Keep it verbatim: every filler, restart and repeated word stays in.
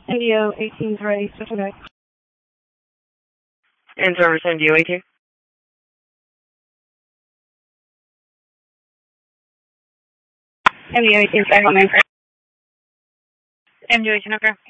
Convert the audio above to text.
Indio eighteen is ready, switching back. In service, Indio eighteen. Indio eighteen, back on mainframe. Indio eighteen, okay.